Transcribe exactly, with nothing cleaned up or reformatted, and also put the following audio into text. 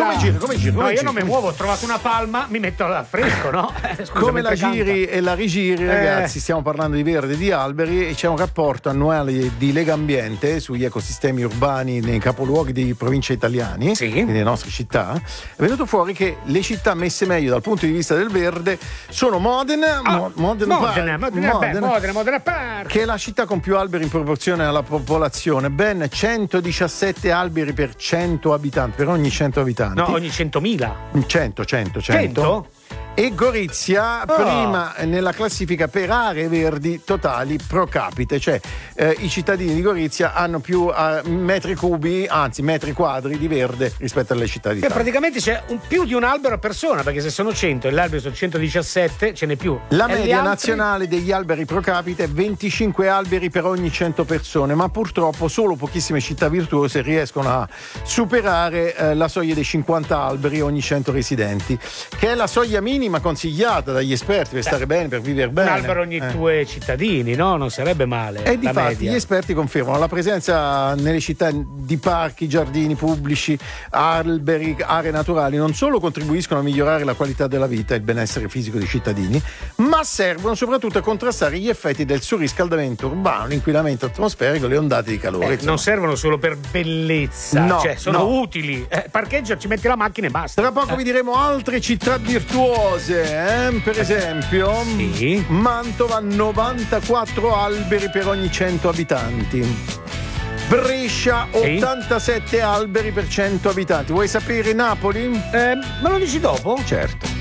come giri? Come giri? No, come io giri? non mi muovo, ho trovato una palma, mi metto al fresco, no? Scusa, Come la mentre giri canta. e la rigiri, Eh. ragazzi, stiamo parlando di verde, di alberi, e c'è un rapporto annuale di Legambiente sugli ecosistemi urbani nei capoluoghi di province italiani, Sì. quindi nelle nostre città. È venuto fuori che le città messe meglio dal punto di vista del verde sono Modena, Ah, Mo- Modena, Modena, Park, Modena, beh, Modena, Modena Park. che è la città con più alberi in proporzione alla popolazione, ben centodiciassette alberi per cento abitanti, per ogni cento abitanti. No, ogni centomila. cento, cento, cento. cento? E Gorizia Oh. prima nella classifica per aree verdi totali pro capite, cioè eh, i cittadini di Gorizia hanno più eh, metri cubi, anzi metri quadri di verde rispetto alle città Che d'Italia. praticamente c'è un, più di un albero a persona, perché se sono cento e gli alberi sono centodiciassette, ce n'è più. La E gli media altri? nazionale degli alberi pro capite è venticinque alberi per ogni cento persone, ma purtroppo solo pochissime città virtuose riescono a superare eh, la soglia dei cinquanta alberi ogni cento residenti, che è la soglia minima consigliata dagli esperti per stare bene, per vivere bene. Un albero ogni Eh. due cittadini, no? Non sarebbe male. E la difatti media. gli esperti confermano la presenza nelle città di parchi, giardini pubblici, alberi, aree naturali non solo contribuiscono a migliorare la qualità della vita e il benessere fisico dei cittadini, ma servono soprattutto a contrastare gli effetti del surriscaldamento urbano, l'inquinamento atmosferico, le ondate di calore. Eh, insomma. non servono solo per bellezza, No, cioè sono no. utili. Eh, parcheggia, ci metti la macchina e basta. Tra poco vi diremo altre città virtuose, eh? Per esempio Sì. Mantova novantaquattro alberi per ogni cento abitanti. Brescia Sì. ottantasette alberi per cento abitanti. Vuoi sapere Napoli? Eh, me lo dici dopo? Certo.